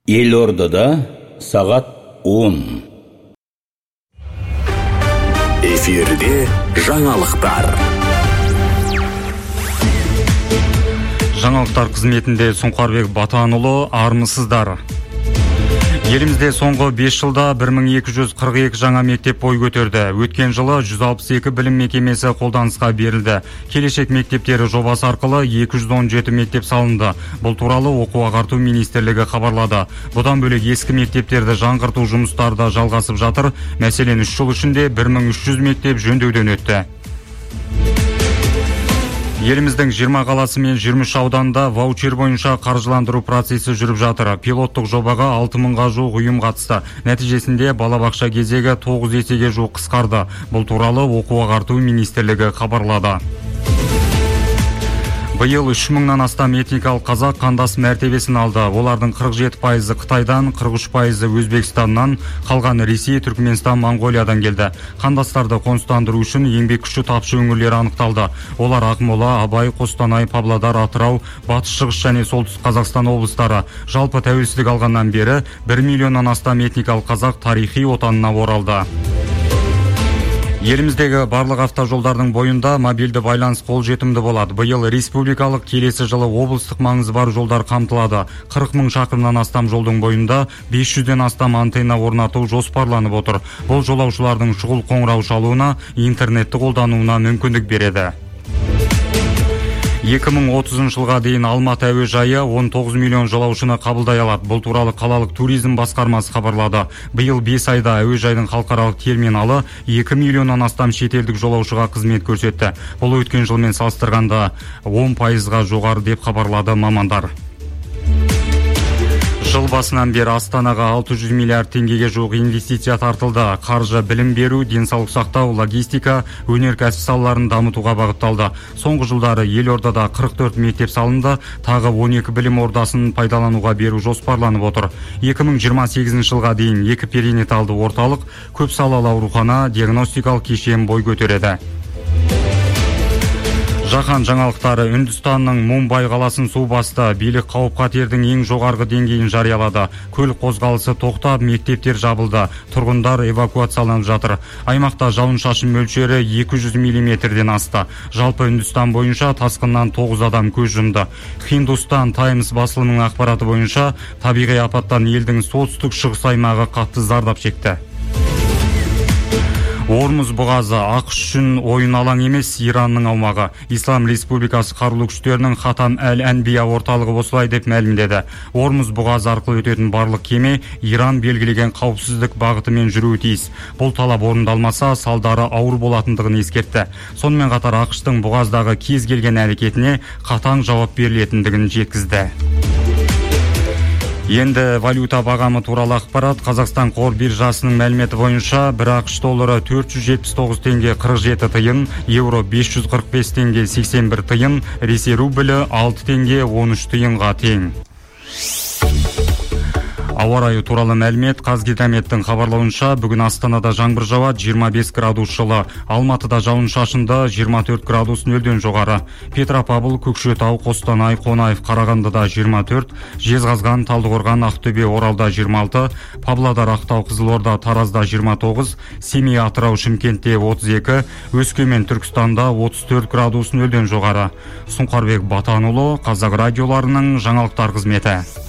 Елордада сағат 10. Эфирде жаңалықтар. Жаңалықтар қызметінде Сұңқарбек Батанұлы, армысыздар. Елімізде соңғы 5 жылда 1242 жаңа мектеп бой көтерді. Өткен жылы 162 білім мекемесі қолданысқа берілді. Келешек мектептері жобасы арқылы 217 мектеп салынды. Бұл туралы оқу-ағарту министрлігі хабарлады. Бұдан бөлек ескі мектептерді жаңғырту жұмыстары да жалғасып жатыр. Мәселен, 3 жыл ішінде 1300 мектеп жөндеуден өтті. Еліміздің 20 қаласы мен 23 ауданында ваучер бойынша қаржыландыру процесі жүріп жатыр. Пилоттық жобаға 6000-ға жуық ұйым қатысты. Нәтижесінде балабақша кезегі 9 есеге жуық қысқарды. Бұл туралы оқу-ағарту министрлігі хабарлады. Биыл 3000-нан астам этникалық қазақ қандас мәртебесін алды. Олардың 47% Қытайдан, 43% Өзбекстаннан, қалған Ресей, Түркменстан, Монғолиядан келді. Қандастарды қоныстандыру үшін еңбек күші тапшы өңірлері анықталды. Олар Ақмола, Абай, Қостанай, Павлодар, Атырау, Батыс Шығыс және Солтүстік Қазақстан облыстары. Жалпы тәуелсіздік алғаннан бері 1 миллионнан астам этникалық қазақ тарихи отанына оралды. Еліміздегі барлық автожолдардың бойында мобильді байланыс қолжетімді болады. Биыл республикалық, келесі жылы облыстық маңызы бар жолдар қамтылады. 40 000 шақырымнан астам жолдың бойында 500-ден астам антенна орнату жоспарланып отыр. Бұл жолаушылардың шұғыл қоңырау шалуына, интернетті қолдануына мүмкіндік береді. 2030 жылға дейін Алматы әуежайы 19 миллион жолаушыны қабылдай алады. Бұл туралы қалалық туризм басқармасы хабарлады. Биыл 5 айда әуежайдың халықаралық терминалы 2 миллионнан астам шетелдік жолаушыға қызмет көрсетті. Бұл өткен жылмен салыстырғанда 10%-ға жоғары деп хабарлады мамандар. Жыл басынан бері Астанаға 600 миллиард теңгеге жуық инвестиция тартылды. Қаржы білім беру, денсаулық сақтау, логистика, өнеркәсіп салаларын дамытуға бағытталды. Соңғы жылдары елордада 44 мектеп салынды, тағы 12 білім ордасын пайдалануға беру жоспарланып отыр. 2028 жылға дейін 2 перинаталды орталық, көп салалы аурухана, диагностикалық кешен бой көтереді. Жаһан жаңалықтары. Үндістанның Мумбай қаласын су басты. Билік қауіп-қатердің ең жоғарғы деңгейін жариялады. Көлік қозғалысы тоқтап, мектептер жабылды. Тұрғындар эвакуацияланып жатыр. Аймақта жауын-шашын мөлшері 200 миллиметрден асты. Жалпы Үндістан бойынша тасқыннан 9 адам көз жұмды. Hindustan Times басылымының ақпараты бойынша табиғи апаттан елдің солтүстік шығыс аймағы қатты зардап шекті. Ормұз бұғазы ақш үшін ойын алаң емес, Иранның аумағы. Ислам Республикасы қарулы күштерінің Хатам әл-Әнбия орталығы осылай деп мәлімдеді. Ормұз бұғазы арқылы өтетін барлық кеме Иран белгілеген қауіпсіздік бағытымен жүруі тиіс. Бұл талап орындалмаса, салдары ауыр болатындығын ескертті. Сонымен қатар ақштың бұғаздағы кез келген әрекетіне қатаң жауап берілетіндігін жеткізді. Енді валюта бағамы туралы ақпарат. Қазақстан қор биржасының мәліметі бойынша 1 ақш доллары 479 теңге 47 тиын, евро 545 теңге 81 тиын, Ресей рублі 6 теңге 13 тиынға тең. Ауа райы туралы мәлімет. Қазгидрометтің хабарлауынша бүгін Астанада жаңбыр жауады, 25 градус жылы. Алматыда жауын-шашынды 24 градус нөлден жоғары. Петропавл, Көкшетау, Қостанай, Қонаев, Қарағандыда 24, Жезқазған, Талдықорған, Ақтөбе, Оралда 26, Павлодар, Ақтау, Қызылорда, Таразда 29, Семей, Атырау, Шымкентте 32, Өскемен, Түркістанда 34 градус нөлден жоғары. Сұңқарбек Батанұлы, Қазақ радиоларының жаңалықтар қызметі.